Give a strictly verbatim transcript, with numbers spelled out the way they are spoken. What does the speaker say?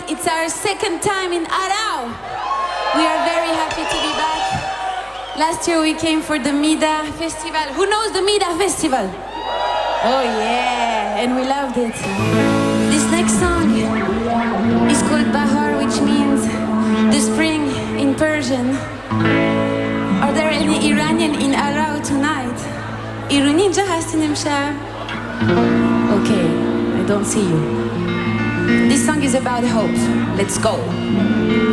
It's our second time in Arau. We are very happy to be back. Last year we came for the Mida Festival. Who knows the Mida Festival? Oh yeah, and we loved it. This next song is called Bahar, which means the spring in Persian. Are there any Iranian in Arau tonight? ایرانی اینجا هستین امشب؟ Okay, I don't see you. This song is about hope. Let's go.